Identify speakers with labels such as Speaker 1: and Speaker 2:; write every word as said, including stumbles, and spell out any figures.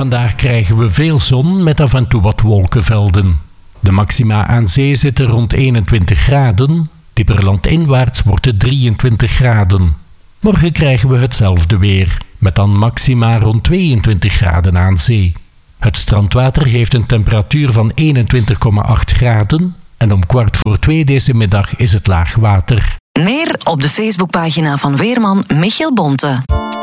Speaker 1: vandaag krijgen we veel zon met af en toe wat wolkenvelden. De maxima aan zee zitten rond eenentwintig graden. Dieper landinwaarts wordt het drieëntwintig graden. Morgen krijgen we hetzelfde weer, met dan maxima rond tweeëntwintig graden aan zee. Het strandwater geeft een temperatuur van eenentwintig komma acht graden en om kwart voor twee deze middag is het laag water.
Speaker 2: Meer op de Facebookpagina van weerman Michiel Bonte.